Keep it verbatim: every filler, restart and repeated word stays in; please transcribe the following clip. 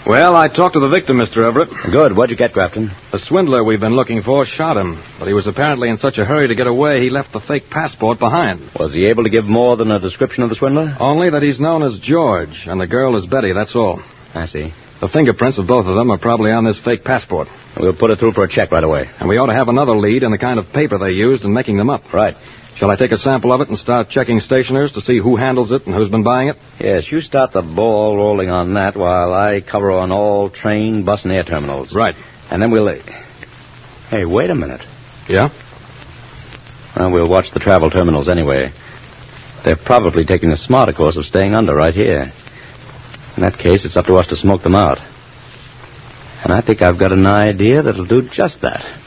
Well, I talked to the victim, Mister Everett. Good. What'd you get, Grafton? The swindler we've been looking for shot him, but he was apparently in such a hurry to get away he left the fake passport behind. Was he able to give more than a description of the swindler? Only that he's known as George, and the girl is Betty, that's all. I see. The fingerprints of both of them are probably on this fake passport. We'll put it through for a check right away. And we ought to have another lead in the kind of paper they used in making them up. Right. Shall I take a sample of it and start checking stationers to see who handles it and who's been buying it? Yes, you start the ball rolling on that while I cover on all train, bus, and air terminals. Right. And then we'll... Hey, wait a minute. Yeah? Well, we'll watch the travel terminals anyway. They're probably taking the smarter course of staying under right here. In that case, it's up to us to smoke them out. And I think I've got an idea that'll do just that.